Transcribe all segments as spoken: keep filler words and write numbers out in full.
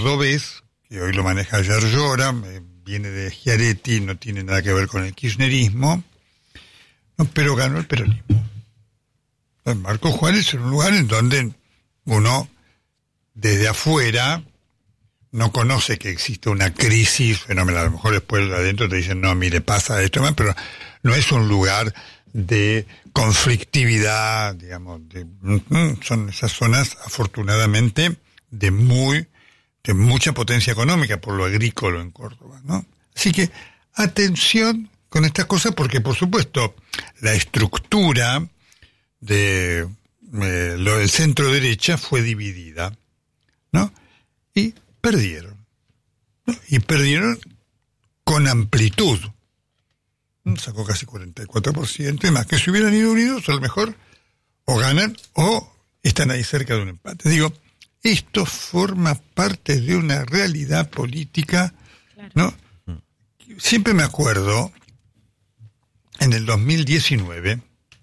cordobés, que hoy lo maneja Ger Llora, viene de Schiaretti, no tiene nada que ver con el kirchnerismo, no, pero ganó el peronismo. Marcos Juárez es un lugar en donde uno, desde afuera, no conoce que existe una crisis fenomenal. A lo mejor después de adentro te dicen, no, mire, pasa esto, pero no es un lugar de conflictividad, digamos, de, son esas zonas, afortunadamente, de muy, de mucha potencia económica por lo agrícola en Córdoba, ¿no? Así que, atención con estas cosas, porque por supuesto, la estructura de eh, lo del centro derecha fue dividida, ¿no? Y perdieron, ¿no? Y perdieron con amplitud. Sacó casi cuarenta y cuatro por ciento, y más que si hubieran ido unidos, a lo mejor o ganan o están ahí cerca de un empate. Digo, esto forma parte de una realidad política, claro, ¿no? Siempre me acuerdo, en el dos mil diecinueve,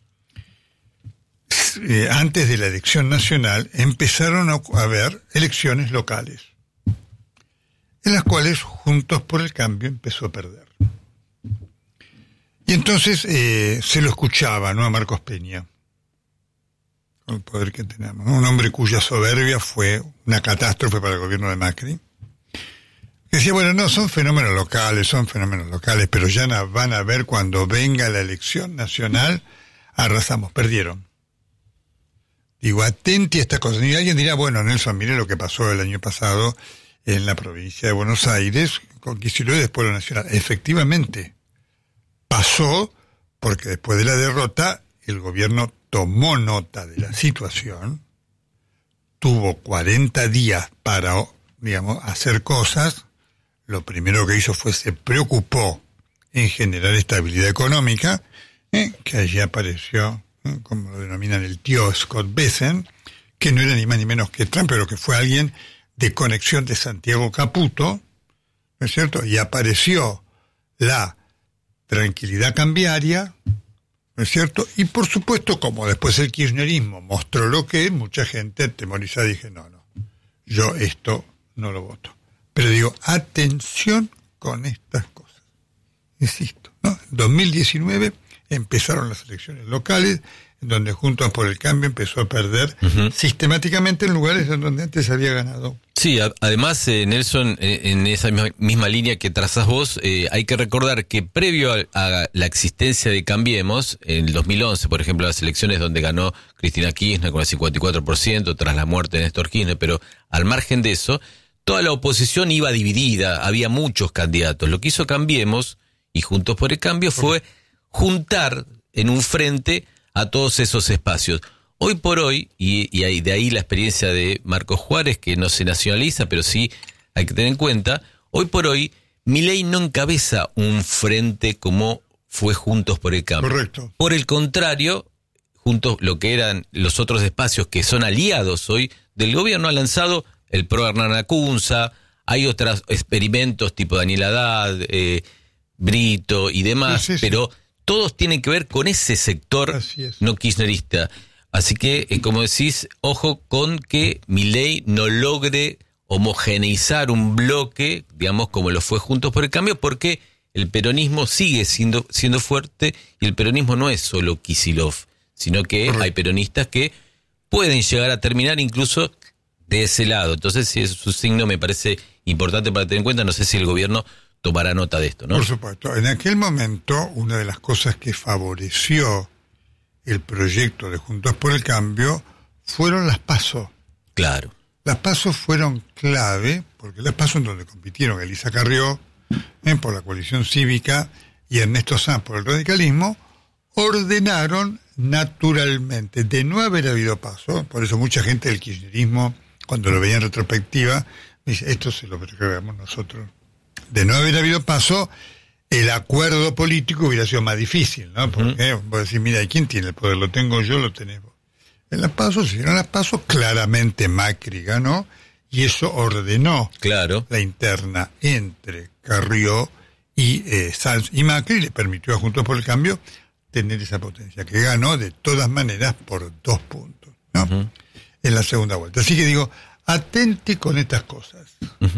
eh, antes de la elección nacional, empezaron a haber elecciones locales, en las cuales Juntos por el Cambio empezó a perder. Y entonces eh, se lo escuchaba, ¿no?, a Marcos Peña, con el poder que tenemos, ¿no? Un hombre cuya soberbia fue una catástrofe para el gobierno de Macri. Que decía, bueno, no, son fenómenos locales, son fenómenos locales, pero ya van a ver cuando venga la elección nacional, arrasamos, perdieron. Digo, atenti a esta cosa. Y alguien dirá, bueno, Nelson, mire lo que pasó el año pasado en la provincia de Buenos Aires, con Kicillof y después lo nacional. Efectivamente, pasó porque después de la derrota, el gobierno tomó nota de la situación, tuvo cuarenta días para, digamos, hacer cosas. Lo primero que hizo fue se preocupó en generar estabilidad económica, ¿eh? que allí apareció, ¿eh? como lo denominan el tío Scott Bessent, que no era ni más ni menos que Trump, pero que fue alguien de conexión de Santiago Caputo, ¿no es cierto? Y apareció la tranquilidad cambiaria, ¿no es cierto? Y por supuesto, como después el kirchnerismo mostró lo que es, mucha gente atemorizada dije, no, no, yo esto no lo voto. Pero digo, atención con estas cosas. Insisto, ¿no? En dos mil diecinueve empezaron las elecciones locales, en donde Juntos por el Cambio empezó a perder uh-huh. sistemáticamente en lugares en donde antes había ganado. Sí, a, además, eh, Nelson, eh, en esa misma, misma línea que trazas vos, eh, hay que recordar que previo a, a la existencia de Cambiemos, en el dos mil once, por ejemplo, las elecciones donde ganó Cristina Kirchner con el cincuenta y cuatro por ciento tras la muerte de Néstor Kirchner, pero al margen de eso, toda la oposición iba dividida, había muchos candidatos. Lo que hizo Cambiemos y Juntos por el Cambio fue juntar en un frente a todos esos espacios. Hoy por hoy, y, y de ahí la experiencia de Marcos Juárez, que no se nacionaliza, pero sí hay que tener en cuenta, hoy por hoy, Milei no encabeza un frente como fue Juntos por el Cambio. Correcto. Por el contrario, juntos lo que eran los otros espacios que son aliados hoy del gobierno, ha lanzado el Pro Hernán Lacunza, hay otros experimentos tipo Daniel Haddad, eh, Brito y demás, sí, sí, sí. pero todos tienen que ver con ese sector no kirchnerista. Así que, eh, como decís, ojo con que Milei no logre homogeneizar un bloque, digamos, como lo fue Juntos por el Cambio, porque el peronismo sigue siendo, siendo fuerte, y el peronismo no es solo Kicillof, sino que Correcto. Hay peronistas que pueden llegar a terminar incluso de ese lado. Entonces, sí, es un signo, me parece importante para tener en cuenta. No sé si el gobierno tomará nota de esto, ¿no? Por supuesto. En aquel momento, una de las cosas que favoreció el proyecto de Juntos por el Cambio fueron las PASO. Claro. Las PASO fueron clave, porque las PASO en donde compitieron Elisa Carrió eh, por la coalición cívica y Ernesto Sanz por el radicalismo, ordenaron naturalmente. De no haber habido PASO, por eso mucha gente del kirchnerismo, cuando lo veía en retrospectiva, me dice, esto se lo preguntamos nosotros. De no haber habido PASO, el acuerdo político hubiera sido más difícil, ¿no? Porque uh-huh. vos decís, mira, ¿quién tiene el poder? Lo tengo yo, lo tenés vos. En las PASO, si hicieron las PASO, claramente Macri ganó, y eso ordenó claro. la interna entre Carrió y eh, Sanz y Macri, y le permitió a Juntos por el Cambio tener esa potencia, que ganó de todas maneras por dos puntos, ¿no? Uh-huh. En la segunda vuelta. Así que digo, atente con estas cosas.